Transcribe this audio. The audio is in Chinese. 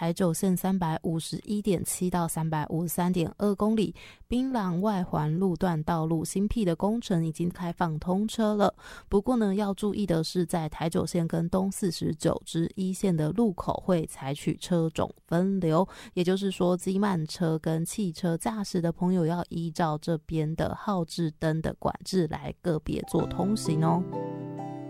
台九线351.7到353.2公里，槟榔外环路段道路新辟的工程已经开放通车了。不过呢，要注意的是，在台九线跟东49支一线的路口会采取车种分流，也就是说，机慢车跟汽车驾驶的朋友要依照这边的号志灯的管制来个别做通行哦。